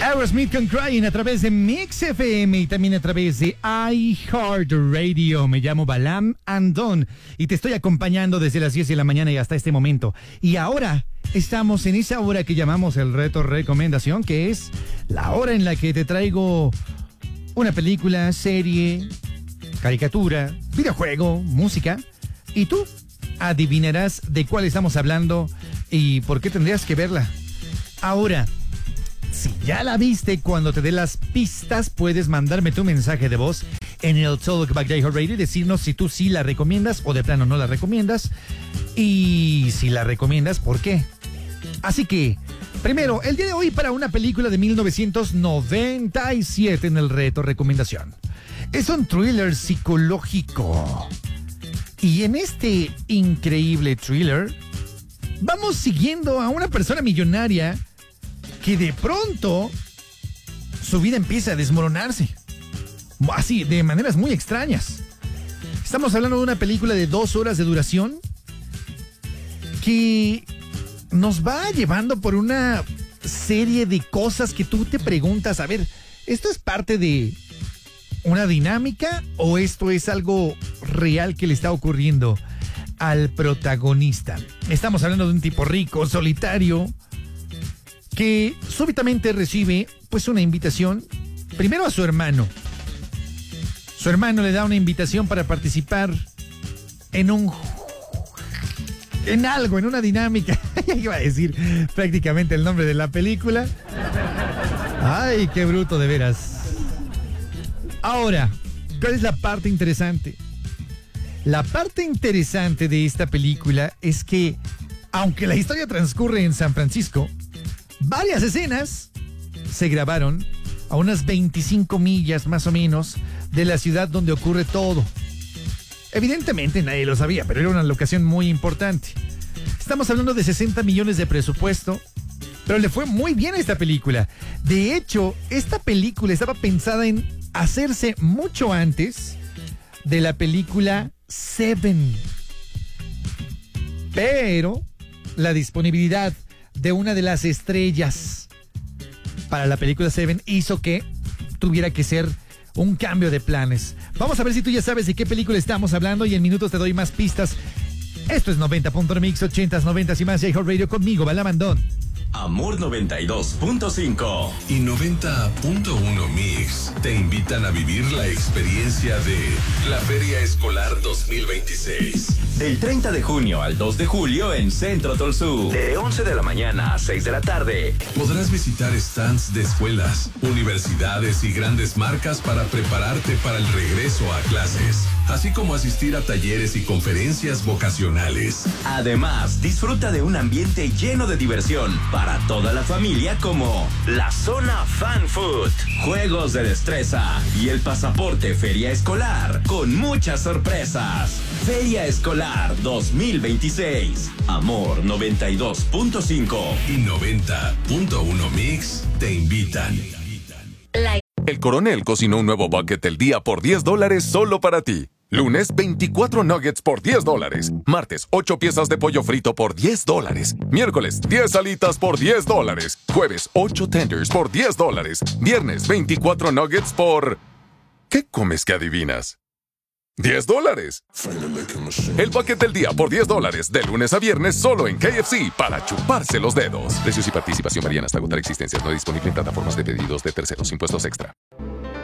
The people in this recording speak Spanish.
Aerosmith con Crying a través de Mix FM y también a través de iHeartRadio. Me llamo Balam Andón y te estoy acompañando desde las 10 de la mañana y hasta este momento. Y ahora estamos en esa hora que llamamos el reto recomendación, que es la hora en la que te traigo una película, serie, caricatura, videojuego, música, y tú adivinarás de cuál estamos hablando y por qué tendrías que verla. Ahora, si ya la viste, cuando te dé las pistas, puedes mandarme tu mensaje de voz en el Talkback de iHeartRadio y decirnos si tú sí la recomiendas o de plano no la recomiendas. Y si la recomiendas, ¿por qué? Así que, primero, el día de hoy para una película de 1997 en el reto recomendación. Es un thriller psicológico. Y en este increíble thriller, vamos siguiendo a una persona millonaria que de pronto su vida empieza a desmoronarse. Así, de maneras muy extrañas. Estamos hablando de una película de 2 horas de duración que nos va llevando por una serie de cosas que tú te preguntas, a ver, ¿esto es parte de una dinámica o esto es algo real que le está ocurriendo al protagonista? Estamos hablando de un tipo rico, solitario, que súbitamente recibe pues una invitación, primero a su hermano. Su hermano le da una invitación para participar en una dinámica. Ya iba a decir prácticamente el nombre de la película. Ay, qué bruto de veras. Ahora, ¿cuál es la parte interesante? La parte interesante de esta película es que, aunque la historia transcurre en San Francisco, varias escenas se grabaron a unas 25 millas más o menos de la ciudad donde ocurre todo. Evidentemente nadie lo sabía, pero era una locación muy importante. Estamos hablando de 60 millones de presupuesto, pero le fue muy bien a esta película. De hecho, esta película estaba pensada en hacerse mucho antes de la película Seven. Pero la disponibilidad de una de las estrellas para la película Seven hizo que tuviera que ser un cambio de planes. Vamos a ver si tú ya sabes de qué película estamos hablando y en minutos te doy más pistas. Esto es 90.mix, 80s, 90s y más de iHeartRadio conmigo, Balam Andón. Amor 92.5 y 90.1 Mix te invitan a vivir la experiencia de la Feria Escolar 2026. Del 30 de junio al 2 de julio en Centro Tolsú. De 11 de la mañana a 6 de la tarde. Podrás visitar stands de escuelas, universidades y grandes marcas para prepararte para el regreso a clases, así como asistir a talleres y conferencias vocacionales. Además, disfruta de un ambiente lleno de diversión para toda la familia, como la zona Fan Food, juegos de destreza y el pasaporte Feria Escolar con muchas sorpresas. Feria Escolar 2026. Amor 92.5 y 90.1 Mix te invitan. El Coronel cocinó un nuevo bucket del día por $10 solo para ti. Lunes, 24 nuggets por $10. Martes, 8 piezas de pollo frito por $10. Miércoles, 10 alitas por $10. Jueves, 8 tenders por $10. Viernes, 24 nuggets por... ¿Qué comes que adivinas? $10. El bucket del día por $10, de lunes a viernes solo en KFC, para chuparse los dedos. Precios y participación varían hasta agotar existencias. No disponible en plataformas de pedidos de terceros. Impuestos extra.